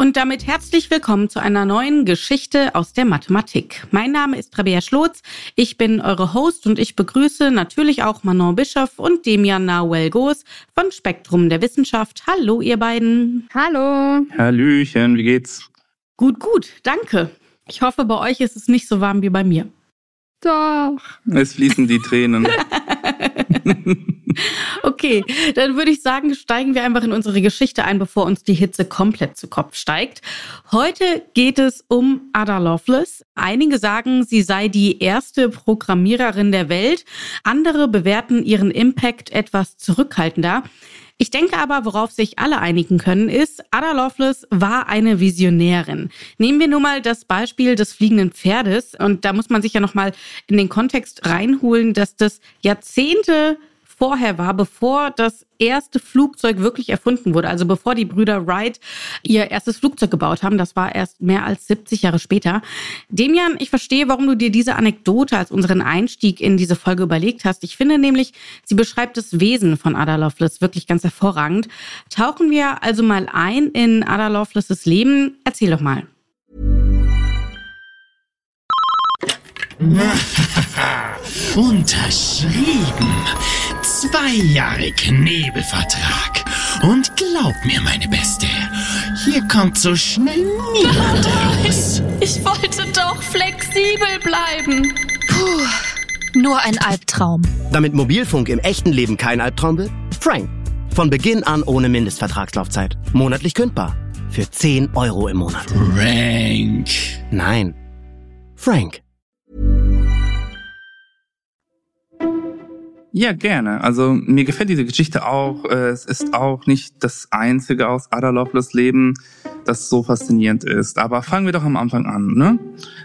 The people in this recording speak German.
Und damit herzlich willkommen zu einer neuen Geschichte aus der Mathematik. Mein Name ist Rabea Schlotz, ich bin eure Host und ich begrüße natürlich auch Manon Bischoff und Demian Nahuel-Goos von Spektrum der Wissenschaft. Hallo ihr beiden. Hallo. Hallöchen, wie geht's? Gut, danke. Ich hoffe, bei euch ist es nicht so warm wie bei mir. Doch. Es fließen die Tränen. Okay, dann würde ich sagen, steigen wir einfach in unsere Geschichte ein, bevor uns die Hitze komplett zu Kopf steigt. Heute geht es um Ada Lovelace. Einige sagen, sie sei die erste Programmiererin der Welt. Andere bewerten ihren Impact etwas zurückhaltender. Ich denke aber, worauf sich alle einigen können, ist, Ada Lovelace war eine Visionärin. Nehmen wir nur mal das Beispiel des fliegenden Pferdes. Und da muss man sich ja noch mal in den Kontext reinholen, dass das Jahrzehnte vorher war, bevor das erste Flugzeug wirklich erfunden wurde. Also bevor die Brüder Wright ihr erstes Flugzeug gebaut haben. Das war erst mehr als 70 Jahre später. Demian, ich verstehe, warum du dir diese Anekdote als unseren Einstieg in diese Folge überlegt hast. Ich finde nämlich, sie beschreibt das Wesen von Ada Lovelace wirklich ganz hervorragend. Tauchen wir also mal ein in Ada Lovelaces Leben. Erzähl doch mal. Unterschrieben. 2 Jahre Knebelvertrag. Und glaub mir, meine Beste, hier kommt so schnell niemand raus. Ich wollte doch flexibel bleiben. Puh, nur ein Albtraum. Damit Mobilfunk im echten Leben kein Albtraum wird? Frank. Von Beginn an ohne Mindestvertragslaufzeit. Monatlich kündbar. Für 10 € im Monat. Frank. Nein. Frank. Ja, gerne. Also mir gefällt diese Geschichte auch. Es ist auch nicht das einzige aus Ada Lovelaces Leben, das so faszinierend ist. Aber fangen wir doch am Anfang an, ne?